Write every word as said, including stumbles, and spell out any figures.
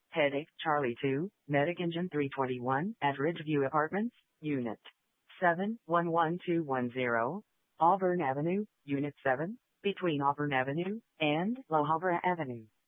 Headache Charlie two, Medic Engine three twenty-one at Ridgeview Apartments, Unit seven one one two one zero, Auburn Avenue, Unit seven, between Auburn Avenue and La Habra Avenue.